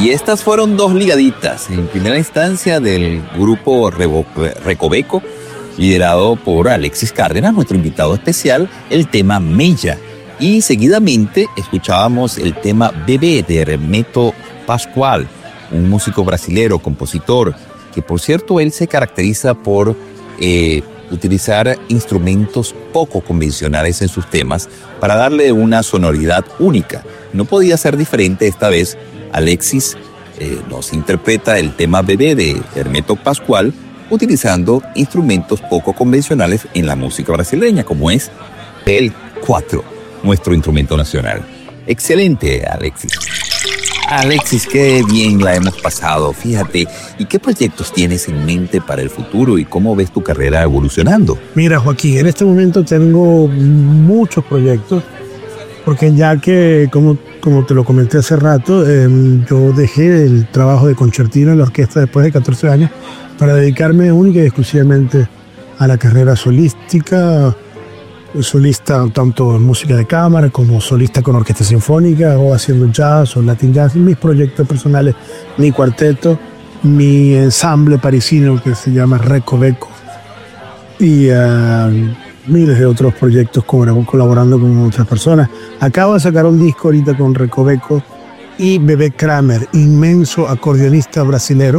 Y estas fueron dos ligaditas. En primera instancia del grupo Recoveco, liderado por Alexis Cárdenas, nuestro invitado especial, el tema Mella. Y seguidamente escuchábamos el tema Bebé de Hermeto Pascoal, un músico brasilero, compositor, que por cierto él se caracteriza por utilizar instrumentos poco convencionales en sus temas para darle una sonoridad única. No podía ser diferente esta vez. Alexis nos interpreta el tema Bebé de Hermeto Pascoal utilizando instrumentos poco convencionales en la música brasileña, como es el 4, nuestro instrumento nacional. Excelente, Alexis. Alexis, qué bien la hemos pasado, fíjate. ¿Y qué proyectos tienes en mente para el futuro y cómo ves tu carrera evolucionando? Mira, Joaquín, en este momento tengo muchos proyectos, porque ya que, como te lo comenté hace rato, yo dejé el trabajo de concertino en la orquesta después de 14 años para dedicarme única y exclusivamente a la carrera solística, solista tanto en música de cámara como solista con orquesta sinfónica o haciendo jazz o latin jazz, mis proyectos personales, mi cuarteto, mi ensamble parisino que se llama Recoveco y miles de otros proyectos colaborando con otras personas. Acabo de sacar un disco ahorita con Recoveco y Bebé Kramer, inmenso acordeonista brasilero,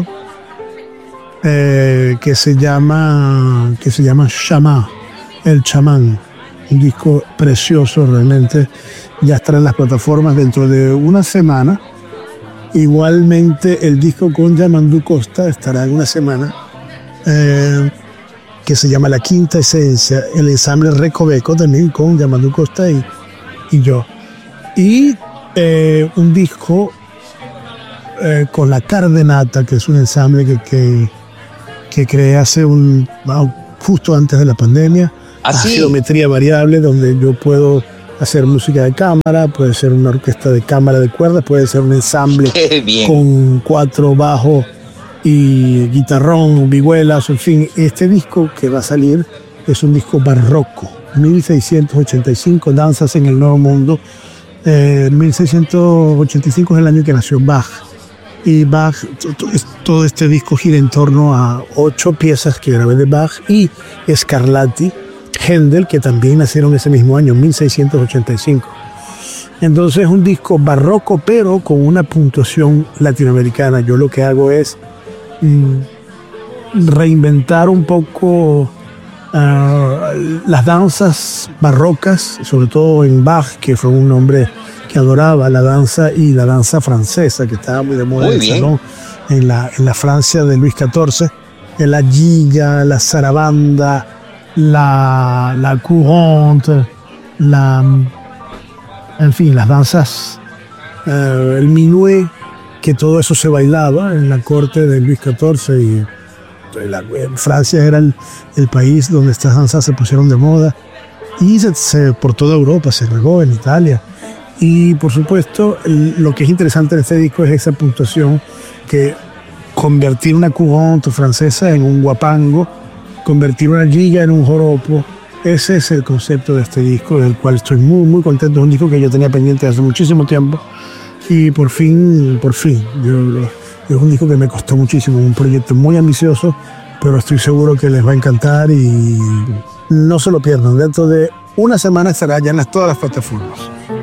que se llama Chamá, el chamán. Un disco precioso realmente, ya estará en las plataformas dentro de una semana. Igualmente el disco con Yamandu Costa estará en una semana, que se llama La Quinta Esencia, el ensamble Recoveco también con Yamandu Costa y yo. Y un disco con La Cardenata, que es un ensamble que creé justo antes de la pandemia. A geometría variable, donde yo puedo hacer música de cámara, puede ser una orquesta de cámara de cuerdas, puede ser un ensamble con 4 bajos y guitarrón, vihuelas, en fin. Este disco que va a salir es un disco barroco, 1685, Danzas en el Nuevo Mundo. 1685 es el año que nació Bach. Y Bach, todo este disco gira en torno a 8 piezas que grabé de Bach y Scarlatti, Händel, que también nacieron ese mismo año, 1685. Entonces es un disco barroco, pero con una puntuación latinoamericana. Yo lo que hago es reinventar un poco las danzas barrocas, sobre todo en Bach, que fue un hombre que adoraba la danza, y la danza francesa, que estaba muy de moda en el salón, en la Francia de Luis XIV, la giga, la zarabanda, la courante, en fin, las danzas, el minué, que todo eso se bailaba en la corte de Luis XIV, y Francia era el país donde estas danzas se pusieron de moda, y por toda Europa se regó, en Italia. Y por supuesto, lo que es interesante en este disco es esa puntuación, que convertir una courante francesa en un guapango, convertir una giga en un joropo, ese es el concepto de este disco, del cual estoy muy, muy contento. Es un disco que yo tenía pendiente hace muchísimo tiempo, y por fin, es un disco que me costó muchísimo, un proyecto muy ambicioso, pero estoy seguro que les va a encantar y no se lo pierdan. Dentro de una semana estará ya en todas las plataformas.